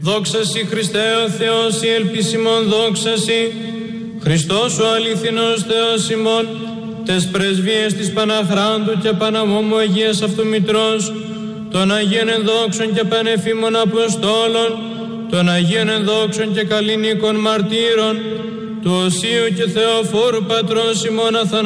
Δόξα Συ Χριστέ ο Θεός, η ελπίσιμον δόξα Συ. Χριστός ο αληθινός Θεός ημών, τες πρεσβείες της Παναχράντου και Παναμόμου Αγίας Αυτομητρός, των Αγίων ενδόξων και πανεφήμων Αποστόλων, των Αγίων ενδόξων και καλλινίκων μαρτύρων, του Οσίου και Θεοφόρου Πατρός ημών Αθανασίου,